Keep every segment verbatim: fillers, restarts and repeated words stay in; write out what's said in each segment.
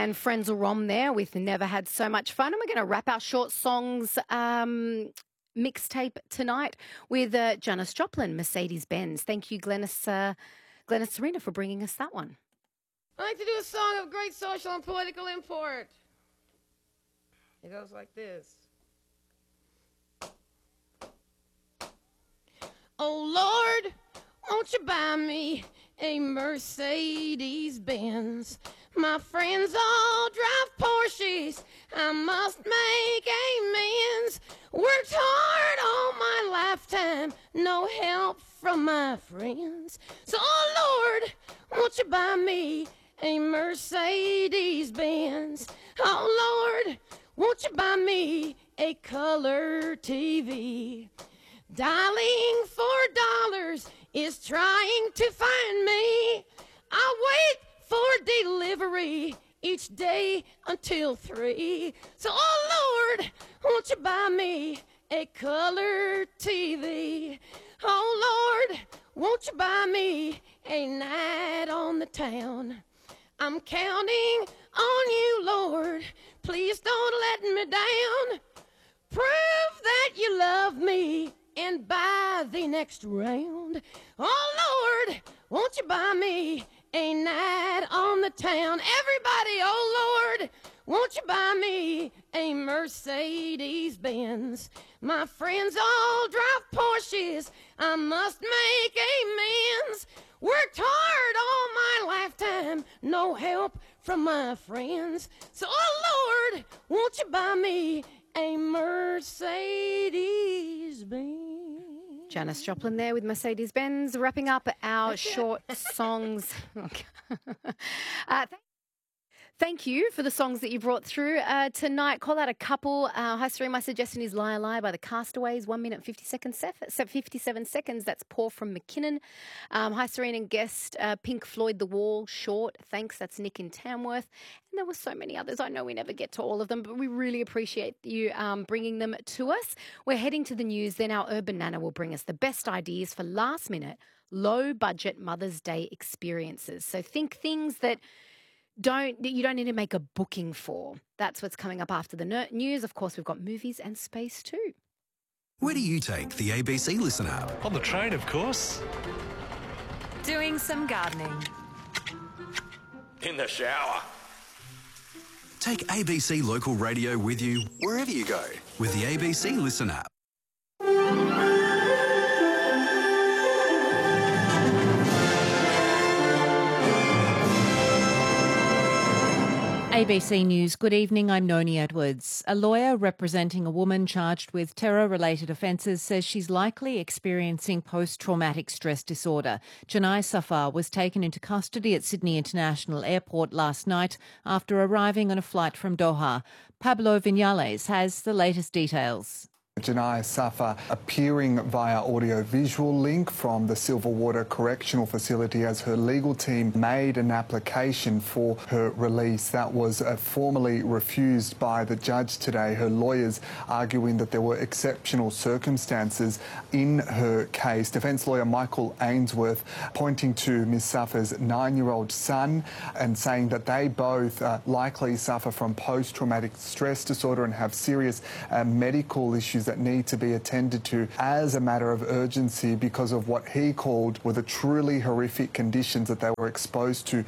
And Frenzal Rhomb there with Never Had So Much Fun. And we're going to wrap our short songs um, mixtape tonight with uh, Janis Joplin, Mercedes-Benz. Thank you, Glenys, uh, Glenys Serena, for bringing us that one. I'd like to do a song of great social and political import. It goes like this. Oh, Lord, won't you buy me a Mercedes-Benz? My friends all drive Porsches. I must make amends. Worked hard all my lifetime. No help from my friends. So, oh, Lord, won't you buy me a Mercedes-Benz? Oh, Lord, won't you buy me a color T V? Dialing for dollars is trying to find me. I wait for delivery each day until three. So, oh, Lord, won't you buy me a color T V? Oh, Lord, won't you buy me a night on the town? I'm counting on you, Lord. Please don't let me down. Prove that you love me and buy the next round. Oh, Lord, won't you buy me a night on the town? Everybody, oh, Lord, won't you buy me a Mercedes-Benz? My friends all drive Porsches. I must make amends. Worked hard all my lifetime. No help from my friends. So, oh, Lord, won't you buy me a Mercedes-Benz? Janis Joplin there with Mercedes-Benz, wrapping up our short songs. uh, th- thank you for the songs that you brought through uh, tonight. Call out a couple. Uh, Hi, Serene. My suggestion is Liar Liar by the Castaways, one minute fifty seconds, fifty-seven seconds. That's Paul from McKinnon. Um, Hi, Serene and guest uh, Pink Floyd, The Wall, Short. Thanks. That's Nick in Tamworth. And there were so many others. I know we never get to all of them, but we really appreciate you um, bringing them to us. We're heading to the news. Then our Urban Nana will bring us the best ideas for last-minute, low-budget Mother's Day experiences. So think things that don't that you don't need to make a booking for. That's what's coming up after the ner- news. Of course, we've got movies and space too. Where do you take the A B C Listen app? On the train, of course. Doing some gardening. In the shower. Take A B C Local Radio with you wherever you go with the A B C Listen app. A B C News, good evening, I'm Noni Edwards. A lawyer representing a woman charged with terror-related offences says she's likely experiencing post-traumatic stress disorder. Janai Safar was taken into custody at Sydney International Airport last night after arriving on a flight from Doha. Pablo Vinales has the latest details. Janai Safar appearing via audio-visual link from the Silverwater Correctional Facility as her legal team made an application for her release. That was uh, formally refused by the judge today, her lawyers arguing that there were exceptional circumstances in her case. Defence lawyer Michael Ainsworth pointing to Miss Safar's nine-year-old son and saying that they both uh, likely suffer from post-traumatic stress disorder and have serious uh, medical issues that need to be attended to as a matter of urgency because of what he called were the truly horrific conditions that they were exposed to.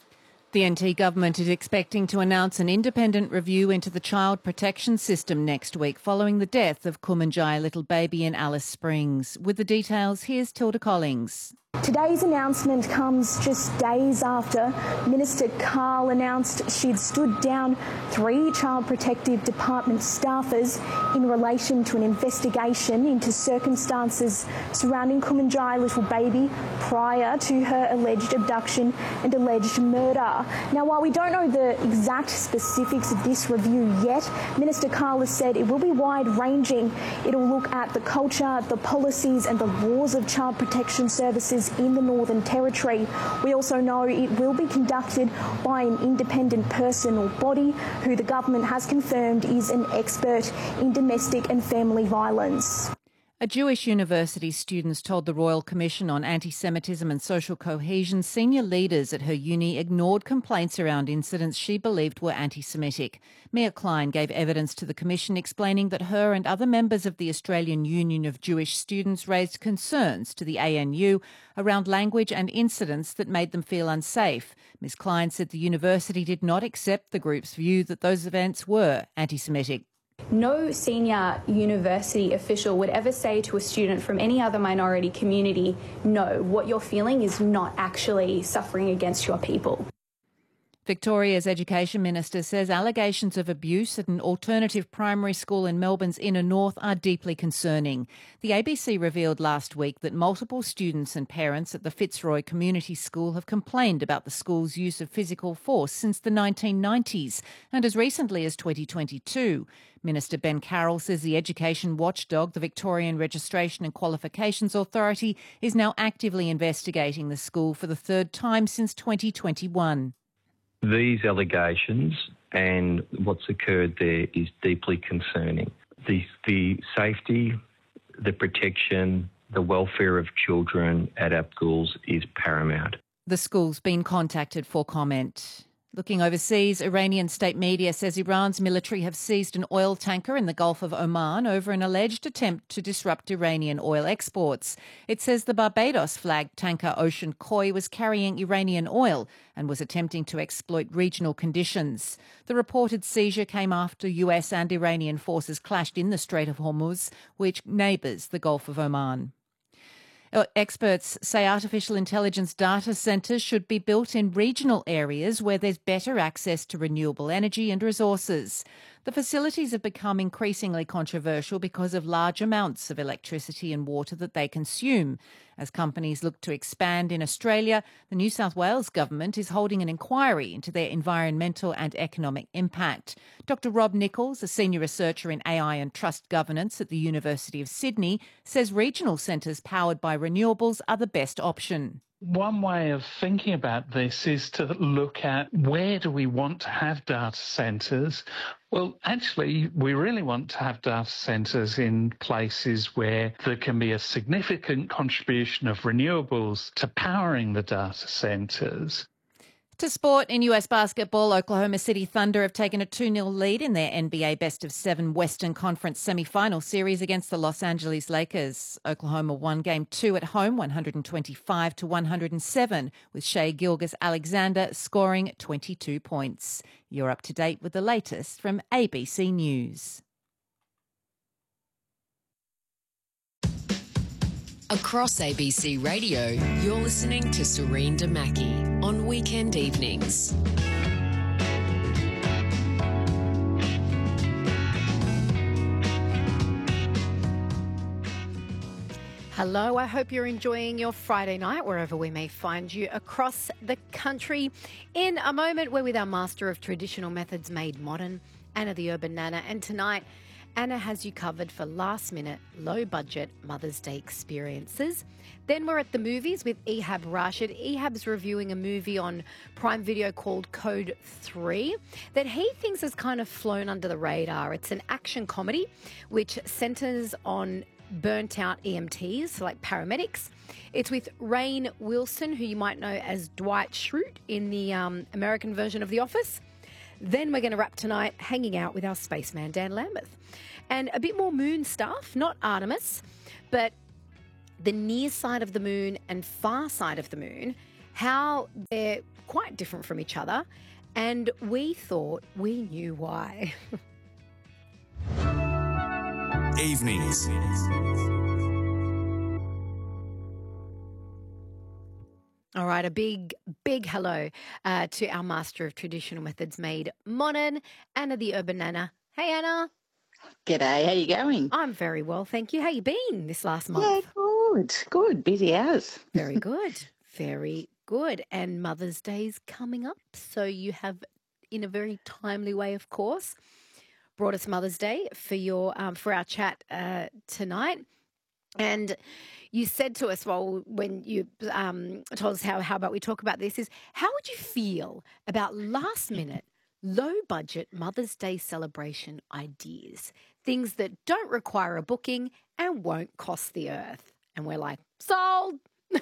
The N T government is expecting to announce an independent review into the child protection system next week following the death of Kumanjaya little baby in Alice Springs. With the details, here's Tilda Collings. Today's announcement comes just days after Minister Carl announced she'd stood down three Child Protective Department staffers in relation to an investigation into circumstances surrounding Kumanjaya little baby prior to her alleged abduction and alleged murder. Now, while we don't know the exact specifics of this review yet, Minister Carl has said it will be wide-ranging. It'll look at the culture, the policies and the laws of child protection services in the Northern Territory. We also know it will be conducted by an independent person or body who the government has confirmed is an expert in domestic and family violence. A Jewish university student told the Royal Commission on Anti-Semitism and Social Cohesion senior leaders at her uni ignored complaints around incidents she believed were anti-Semitic. Mia Klein gave evidence to the Commission explaining that her and other members of the Australian Union of Jewish Students raised concerns to the A N U around language and incidents that made them feel unsafe. Miz Klein said the university did not accept the group's view that those events were anti-Semitic. No senior university official would ever say to a student from any other minority community, no, what you're feeling is not actually suffering against your people. Victoria's Education Minister says allegations of abuse at an alternative primary school in Melbourne's inner north are deeply concerning. The A B C revealed last week that multiple students and parents at the Fitzroy Community School have complained about the school's use of physical force since the nineteen nineties and as recently as twenty twenty-two. Minister Ben Carroll says the education watchdog, the Victorian Registration and Qualifications Authority, is now actively investigating the school for the third time since twenty twenty-one. These allegations and what's occurred there is deeply concerning. The, the safety, the protection, the welfare of children at our schools is paramount. The school's been contacted for comment. Looking overseas, Iranian state media says Iran's military have seized an oil tanker in the Gulf of Oman over an alleged attempt to disrupt Iranian oil exports. It says the Barbados-flagged tanker Ocean Koi was carrying Iranian oil and was attempting to exploit regional conditions. The reported seizure came after U S and Iranian forces clashed in the Strait of Hormuz, which neighbours the Gulf of Oman. Experts say artificial intelligence data centres should be built in regional areas where there's better access to renewable energy and resources. The facilities have become increasingly controversial because of large amounts of electricity and water that they consume. As companies look to expand in Australia, the New South Wales government is holding an inquiry into their environmental and economic impact. Doctor Rob Nichols, a senior researcher in A I and trust governance at the University of Sydney, says regional centres powered by renewables are the best option. One way of thinking about this is to look at where do we want to have data centres? Well, actually, we really want to have data centres in places where there can be a significant contribution of renewables to powering the data centres. To sport, in U S basketball, Oklahoma City Thunder have taken a two nil lead in their N B A Best of Seven Western Conference semi-final series against the Los Angeles Lakers. Oklahoma won Game two at home, one twenty-five to one oh seven, with Shai Gilgeous-Alexander scoring twenty-two points. You're up to date with the latest from A B C News. Across A B C Radio, you're listening to Serene Damaki on weekend evenings. Hello, I hope you're enjoying your Friday night wherever we may find you across the country. In a moment, we're with our master of traditional methods made modern, Anna the Urban Nana, and tonight Anna has you covered for last-minute, low-budget Mother's Day experiences. Then we're at the movies with Ehab Rashid. Ehab's reviewing a movie on Prime Video called Code three that he thinks has kind of flown under the radar. It's an action comedy which centres on burnt-out E M Ts, like paramedics. It's with Rainn Wilson, who you might know as Dwight Schrute in the um, American version of The Office. Then we're going to wrap tonight hanging out with our spaceman, Dan Lambeth. And a bit more moon stuff, not Artemis, but the near side of the moon and far side of the moon, how they're quite different from each other. And we thought we knew why. Evenings. All right, a big, big hello uh, to our master of traditional methods made modern, Anna the Urban Nana. Hey, Anna. G'day, how you going? I'm very well, thank you. How you been this last month? Yeah, good, good. Busy hours. Very good, very good. And Mother's Day's coming up, so you have, in a very timely way, of course, brought us Mother's Day for your um, for our chat uh, tonight. And you said to us, well, when you um, told us how, how about we talk about this, is how would you feel about last minute, low budget Mother's Day celebration ideas things that don't require a booking and won't cost the earth. And we're like, sold.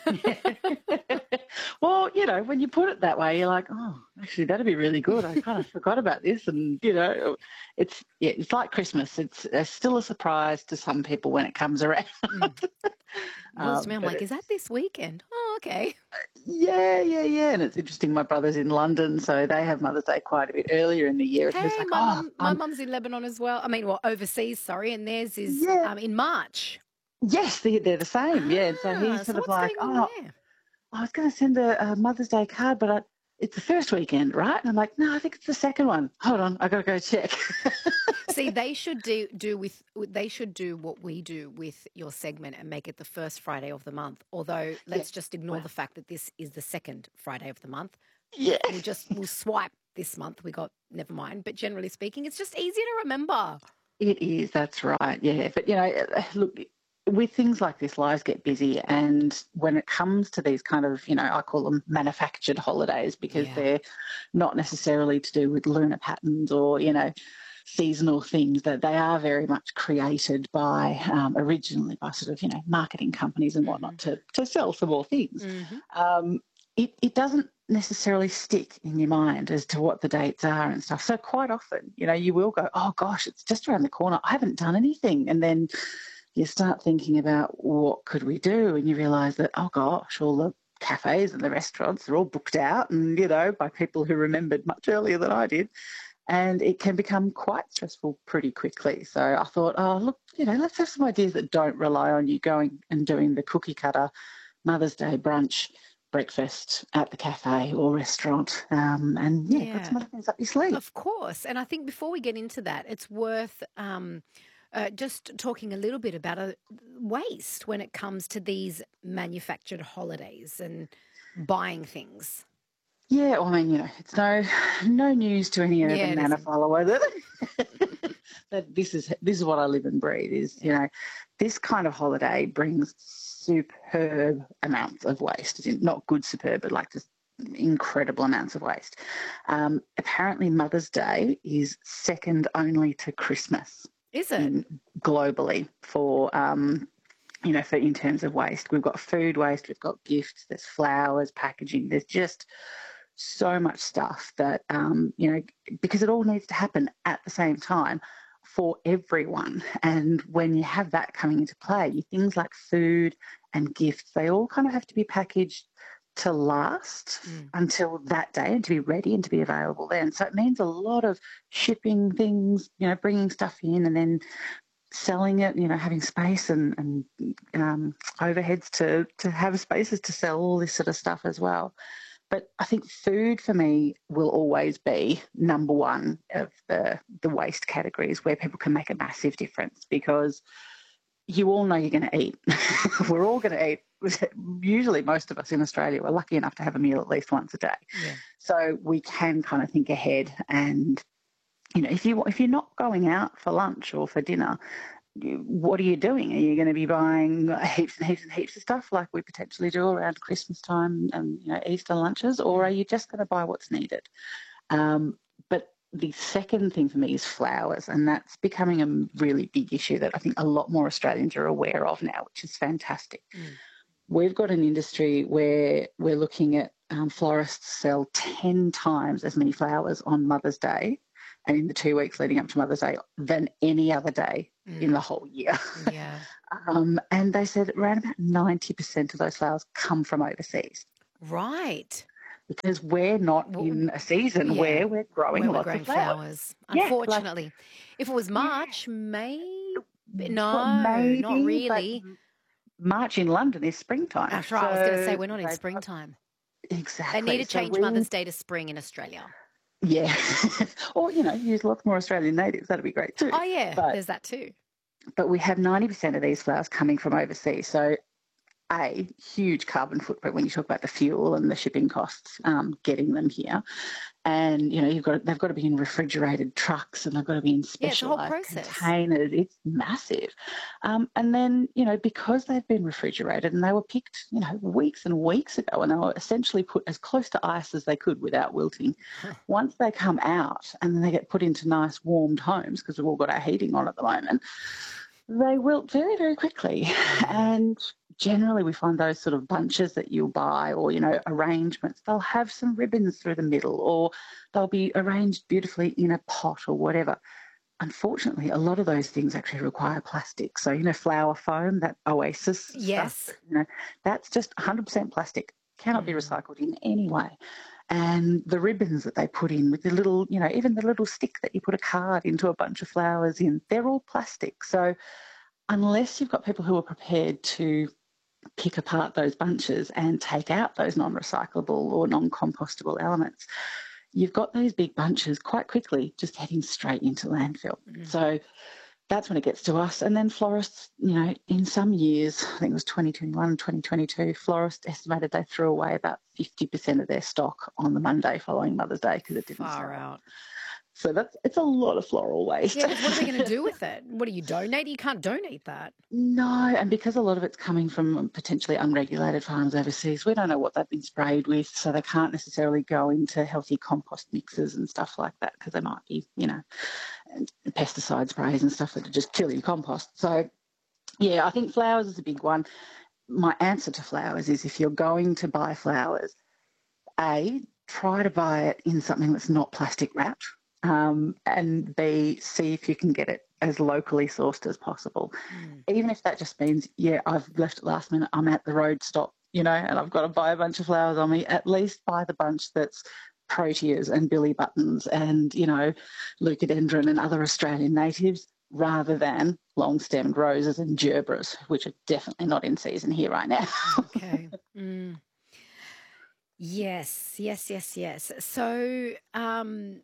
Well, you know, when you put it that way, you're like, oh, actually, that'd be really good. I kind of forgot about this. And, you know, it's yeah, it's like Christmas. It's uh, still a surprise to some people when it comes around. Mm. Well, Um, to me, I'm but like, is that this weekend? Oh, okay. Yeah, yeah, yeah. And it's interesting. My brother's in London, so they have Mother's Day quite a bit earlier in the year. And he was Hey, like, my oh, mum, my um, mum's in Lebanon as well. I mean, well, overseas, sorry, and theirs is Yeah. um, in March. yes, they, they're the same. Yeah. And so Ah, he's so sort of what's like, going on oh, there? I was going to send a, a Mother's Day card, but I, it's the first weekend, right? And I'm like, no, I think it's the second one. Hold on, I got to go check. See, they should do do with they should do what we do with your segment and make it the first Friday of the month. Although, let's just ignore the fact that this is the second Friday of the month. Yeah. We'll just we'll swipe this month. We got never mind. But generally speaking, it's just easier to remember. It is, that's right, yeah. But, you know, look, with things like this, lives get busy. And when it comes to these kind of, you know, I call them manufactured holidays because Yeah. they're not necessarily to do with lunar patterns or, you know, seasonal things, that they are very much created by, um, originally by sort of, you know, marketing companies and whatnot to, to sell some more things. Mhm. Um, it, it doesn't necessarily stick in your mind as to what the dates are and stuff. So quite often, you know, you will go, oh gosh, it's just around the corner. I haven't done anything. And then you start thinking about what could we do? And you realise that, oh gosh, all the cafes and the restaurants are all booked out and, you know, by people who remembered much earlier than I did. And it can become quite stressful pretty quickly. So I thought, oh, look, you know, let's have some ideas that don't rely on you going and doing the cookie cutter Mother's Day brunch, breakfast at the cafe or restaurant, um, and yeah, Yeah. put some other things up your sleeve. Of course. And I think before we get into that, it's worth um, uh, just talking a little bit about uh, waste when it comes to these manufactured holidays and buying things. Yeah, well, I mean, you know, it's no no news to any urban Yeah, it manor isn't. follower that, that this is this is what I live and breathe. Is you know, this kind of holiday brings superb amounts of waste. As in, not good superb, but like just incredible amounts of waste. Um, apparently, Mother's Day is second only to Christmas. Is it? In, globally for um, you know, for in terms of waste, we've got food waste, we've got gifts, there's flowers, packaging. There's just so much stuff that, um, you know, because it all needs to happen at the same time for everyone. And when you have that coming into play, things like food and gifts, they all kind of have to be packaged to last Mm. until that day and to be ready and to be available then. So it means a lot of shipping things, you know, bringing stuff in and then selling it, you know, having space and, and um, overheads to, to have spaces to sell all this sort of stuff as well. But I think food for me will always be number one of the, the waste categories where people can make a massive difference, because you all know you're going to eat. We're all going to eat. Usually most of us in Australia, we're lucky enough to have a meal at least once a day. Yeah. So we can kind of think ahead and, you know, if you if you're not going out for lunch or for dinner, you, what are you doing? Are you going to be buying heaps and heaps and heaps of stuff like we potentially do around Christmas time and, you know, Easter lunches, or are you just going to buy what's needed? Um, but the second thing for me is flowers, and that's becoming a really big issue that I think a lot more Australians are aware of now, which is fantastic. Mm. We've got an industry where we're looking at um, florists sell ten times as many flowers on Mother's Day and in the two weeks leading up to Mother's Day than any other day Mm. in the whole year. Yeah. um, and they said around about ninety percent of those flowers come from overseas, Right. because we're not in a season Yeah. where we're growing Where we're lots growing of flowers. flowers. Yeah, like- Unfortunately. If it was March, May, no, Well, maybe, not really. but March in London is springtime. That's right. I was going to say So we're not in they- springtime. Exactly. They need to So change we- Mother's Day to spring in Australia. Yeah. Or, you know, use lots more Australian natives. That'd be great too. Oh, yeah. But, There's that too. but we have ninety percent of these flowers coming from overseas. So a huge carbon footprint when you talk about the fuel and the shipping costs um, getting them here. And, you know, you've got they've got to be in refrigerated trucks and they've got to be in specialised yeah, containers. It's massive. Um, and then, you know, because they've been refrigerated and they were picked, you know, weeks and weeks ago, and they were essentially put as close to ice as they could without wilting. Huh. Once they come out and then they get put into nice warmed homes, because we've all got our heating on at the moment, they wilt very, very quickly. And generally we find those sort of bunches that you'll buy, or, you know, arrangements, they'll have some ribbons through the middle, or they'll be arranged beautifully in a pot or whatever. Unfortunately, a lot of those things actually require plastic. So, you know, flower foam, that Oasis yes. stuff, you know, that's just one hundred percent plastic, cannot mm. be recycled in any way. And the ribbons that they put in with the little, you know, even the little stick that you put a card into a bunch of flowers in, they're all plastic. So unless you've got people who are prepared to pick apart those bunches and take out those non-recyclable or non-compostable elements, you've got these big bunches quite quickly just heading straight into landfill. Mm-hmm. So that's when it gets to us. And then florists, you know, in some years, I think it was twenty twenty-one and twenty twenty-two, florists estimated they threw away about fifty percent of their stock on the Monday following Mother's Day because it didn't Far sell. out. So that's it's a lot of floral waste. Yeah, what are they going to do with it? What do you donate? You can't donate that. No, and because a lot of it's coming from potentially unregulated farms overseas, we don't know what they've been sprayed with, so they can't necessarily go into healthy compost mixes and stuff like that because they might be, you know, pesticide sprays and stuff that are just kill your compost. So, yeah, I think flowers is a big one. My answer to flowers is if you're going to buy flowers, A, try to buy it in something that's not plastic wrapped. Um, and B, see if you can get it as locally sourced as possible. Mm. Even if that just means, yeah, I've left it last minute, I'm at the road stop, you know, and I've got to buy a bunch of flowers on me, at least buy the bunch that's proteas and billy buttons and, you know, leucadendron and other Australian natives, rather than long-stemmed roses and gerbras, which are definitely not in season here right now. Okay. Mm. Yes, yes, yes, yes. So, um,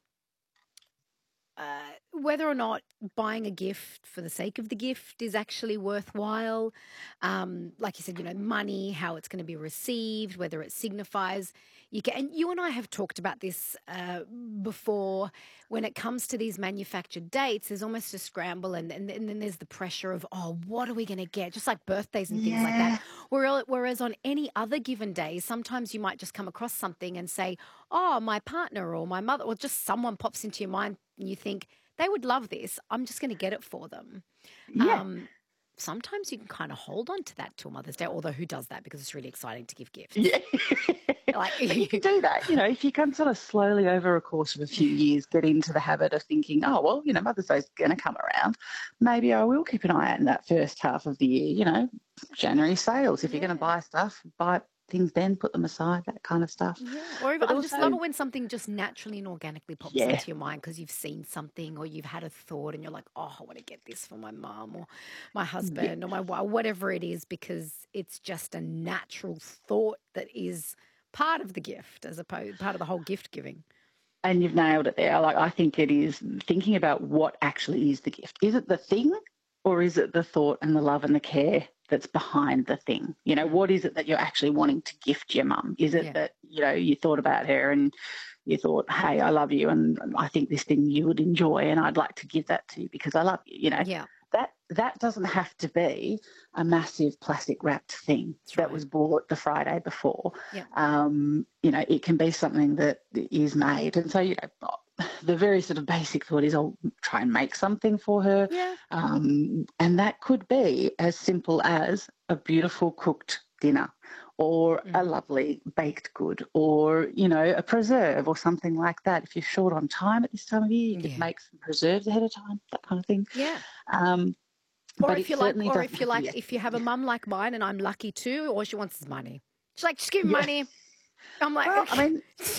Uh, whether or not buying a gift for the sake of the gift is actually worthwhile, um, like you said, you know, money, how it's going to be received, whether it signifies. You can, and you and I have talked about this uh, before. When it comes to these manufactured dates, there's almost a scramble, and, and, and then there's the pressure of, oh, what are we going to get? Just like birthdays and things yeah. like that. Whereas, whereas on any other given day, sometimes you might just come across something and say, oh, my partner or my mother, or just someone pops into your mind and you think, they would love this. I'm just going to get it for them. Yeah. Um, sometimes you can kind of hold on to that till Mother's Day, although who does that? Because it's really exciting to give gifts. Yeah. Like, you can do that. You know, if you can sort of slowly over a course of a few years get into the habit of thinking, oh, well, you know, Mother's Day's going to come around. Maybe I will keep an eye out in that first half of the year, you know, January sales. If yeah. you're going to buy stuff, buy things then, put them aside, that kind of stuff. Yeah. Or even, I also, just love it when something just naturally and organically pops yeah. into your mind because you've seen something or you've had a thought and you're like, oh, I want to get this for my mum or my husband yeah. or my wife, whatever it is, because it's just a natural thought that is part of the gift as opposed part of the whole gift giving. And you've nailed it there. Like, I think it is thinking about what actually is the gift. Is it the thing or is it the thought and the love and the care that's behind the thing? You know, what is it that you're actually wanting to gift your mum? Is it yeah. that, you know, you thought about her and you thought, hey, I love you and I think this thing you would enjoy and I'd like to give that to you because I love you, you know? Yeah. That that doesn't have to be a massive plastic wrapped thing That's that right. was bought the Friday before. Yeah. Um, you know, it can be something that is made. And so, you know, the very sort of basic thought is I'll try and make something for her. Yeah. Um, and that could be as simple as a beautiful cooked dinner or mm. a lovely baked good or, you know, a preserve or something like that. If you're short on time at this time of year, you could yeah. make some preserves ahead of time, that kind of thing. Yeah. Um, or but if you like, or if you like, yet. if you have a mum like mine and I'm lucky too, all she wants is money. She's like, just give me yeah. money. I'm like, well, I mean,